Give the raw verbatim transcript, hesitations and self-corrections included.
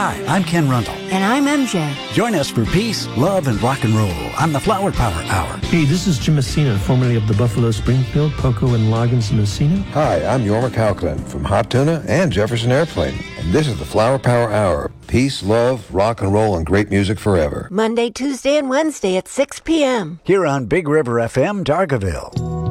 Hi, I'm Ken Rundle. And I'm M J. Join us for peace, love, and rock and roll on the Flower Power Hour. Hey, this is Jim Messina, formerly of the Buffalo Springfield, Poco and Loggins Messina. Hi, I'm Yorma Calclin from Hot Tuna and Jefferson Airplane. And this is the Flower Power Hour. Peace, love, rock and roll, and great music forever. Monday, Tuesday, and Wednesday at six p.m. Here on Big River F M, Dargaville.